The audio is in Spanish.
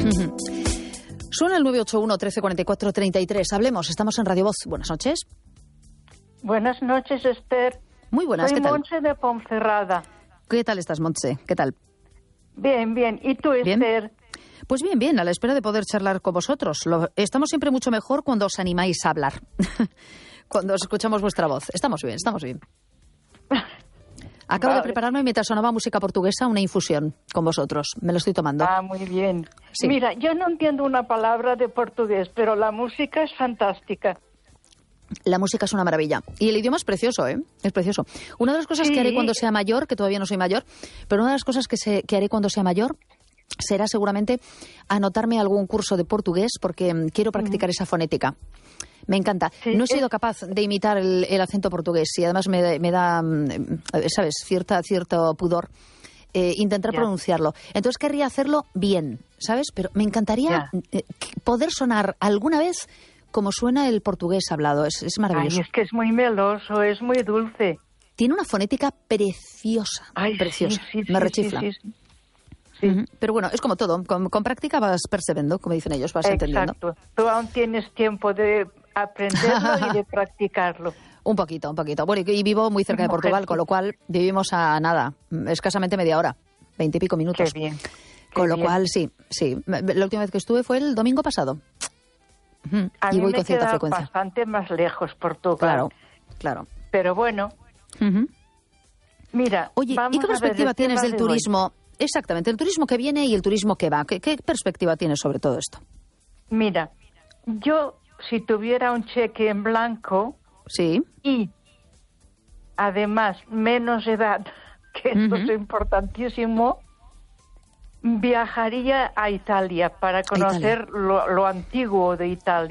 Suena el 981 1344 33. Hablemos, estamos en Radio Voz. Buenas noches. Buenas noches, Esther. Muy buenas, Soy ¿qué tal? Montse de Ponferrada. ¿Qué tal estás, Montse? ¿Qué tal? Bien, bien. ¿Y tú, ¿Bien? Esther? Pues bien, bien, a la espera de poder charlar con vosotros. Estamos siempre mucho mejor cuando os animáis a hablar. Cuando os escuchamos vuestra voz. Estamos bien, estamos bien. Acabo de prepararme mientras sonaba música portuguesa una infusión con vosotros. Me lo estoy tomando. Ah, muy bien. Sí. Mira, yo no entiendo una palabra de portugués, pero la música es fantástica. La música es una maravilla. Y el idioma es precioso, ¿eh? Es precioso. Una de las cosas que haré cuando sea mayor, que todavía no soy mayor, pero una de las cosas que haré cuando sea mayor será seguramente anotarme algún curso de portugués porque quiero practicar esa fonética. Me encanta. Sí, no he sido capaz de imitar el acento portugués y además me da, ¿sabes?, cierto pudor intentar pronunciarlo. Entonces querría hacerlo bien, ¿sabes? Pero me encantaría poder sonar alguna vez como suena el portugués hablado. Es maravilloso. Ay, es que es muy meloso, es muy dulce. Tiene una fonética preciosa. Ay, preciosa. Sí, me rechifla. Sí. Pero bueno, es como todo. Con práctica vas percibiendo, como dicen ellos, vas entendiendo. Exacto. Tú aún tienes tiempo de aprenderlo y de practicarlo. Un poquito. Bueno, y vivo muy cerca de Portugal, con lo cual vivimos a nada, escasamente media hora, 20 y pico minutos. Qué bien. Con lo cual, sí. La última vez que estuve fue el domingo pasado. A y mí voy me con cierta queda frecuencia. bastante más lejos Portugal. Claro. Pero bueno, mira, Oye, ¿y qué perspectiva tienes del turismo? Exactamente, el turismo que viene y el turismo que va. ¿Qué perspectiva tienes sobre todo esto? Mira, yo si tuviera un cheque en blanco Sí. y además menos edad, que esto es importantísimo, viajaría a Italia para conocer lo antiguo de Italia.